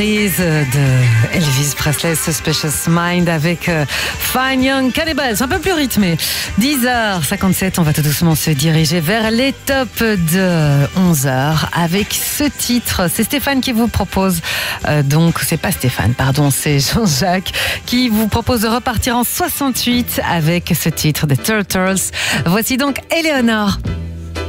De Elvis Presley, Suspicious Mind avec Fine Young Cannibals, un peu plus rythmé. 10h57, on va tout doucement se diriger vers les tops de 11h avec ce titre. C'est Stéphane qui vous propose, donc c'est pas Stéphane, pardon, c'est Jean-Jacques qui vous propose de repartir en 68 avec ce titre des Turtles. Voici donc Eleanor.